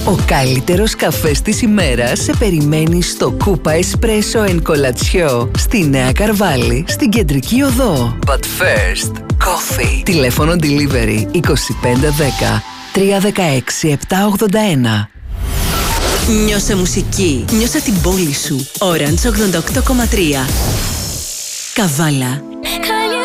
Ο καλύτερος καφές της ημέρας σε περιμένει στο Κούπα Εσπρέσο εν Κολατσιό, στη Νέα Καρβάλη, στην Κεντρική Οδό. But first, coffee. Τηλέφωνο delivery 2510 316 781. Νιώσε μουσική. Νιώσε την πόλη σου. Orange 88,3. Καβάλα.